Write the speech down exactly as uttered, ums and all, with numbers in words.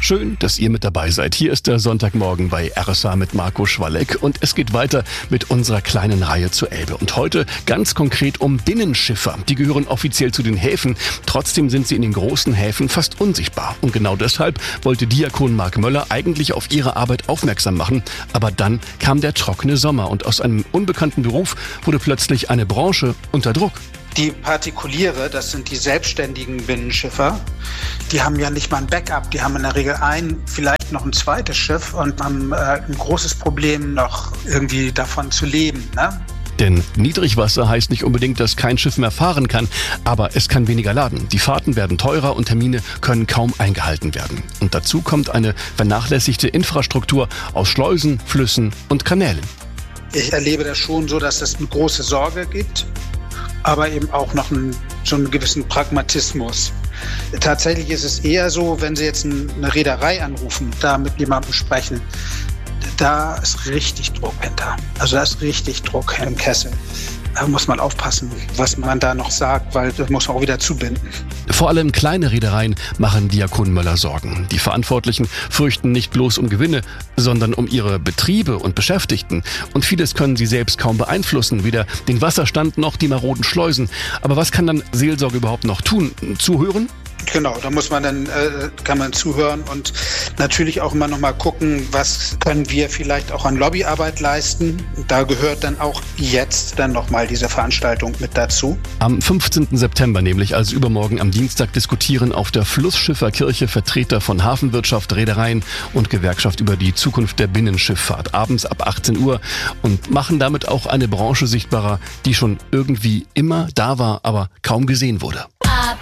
Schön, dass ihr mit dabei seid. Hier ist der Sonntagmorgen bei R S A mit Marco Schwalleck und es geht weiter mit unserer kleinen Reihe zur Elbe. Und heute ganz konkret um Binnenschiffer. Die gehören offiziell zu den Häfen, trotzdem sind sie in den großen Häfen fast unsichtbar. Und genau deshalb wollte Diakon Marc Möller eigentlich auf ihre Arbeit aufmerksam machen. Aber dann kam der trockene Sommer und aus einem unbekannten Beruf wurde plötzlich eine Branche unter Druck. Die Partikuliere, das sind die selbstständigen Binnenschiffer, die haben ja nicht mal ein Backup. Die haben in der Regel ein, vielleicht noch ein zweites Schiff und haben äh, ein großes Problem, noch irgendwie davon zu leben, ne? Denn Niedrigwasser heißt nicht unbedingt, dass kein Schiff mehr fahren kann, aber es kann weniger laden. Die Fahrten werden teurer und Termine können kaum eingehalten werden. Und dazu kommt eine vernachlässigte Infrastruktur aus Schleusen, Flüssen und Kanälen. Ich erlebe das schon so, dass es eine große Sorge gibt, aber eben auch noch einen, so einen gewissen Pragmatismus. Tatsächlich ist es eher so, wenn Sie jetzt eine Reederei anrufen, da mit jemandem sprechen, da ist richtig Druck hinter. Also da ist richtig Druck im Kessel. Da muss man aufpassen, was man da noch sagt, weil das muss man auch wieder zubinden. Vor allem kleine Reedereien machen Diakon Möller Sorgen. Die Verantwortlichen fürchten nicht bloß um Gewinne, sondern um ihre Betriebe und Beschäftigten. Und vieles können sie selbst kaum beeinflussen, weder den Wasserstand noch die maroden Schleusen. Aber was kann dann Seelsorge überhaupt noch tun? Zuhören? Genau, da muss man dann, äh, kann man zuhören und natürlich auch immer noch mal gucken, was können wir vielleicht auch an Lobbyarbeit leisten. Da gehört dann auch jetzt dann noch mal diese Veranstaltung mit dazu. Am fünfzehnten September, nämlich also übermorgen am Dienstag, diskutieren auf der Flussschifferkirche Vertreter von Hafenwirtschaft, Reedereien und Gewerkschaft über die Zukunft der Binnenschifffahrt. Abends ab achtzehn Uhr und machen damit auch eine Branche sichtbarer, die schon irgendwie immer da war, aber kaum gesehen wurde. Ab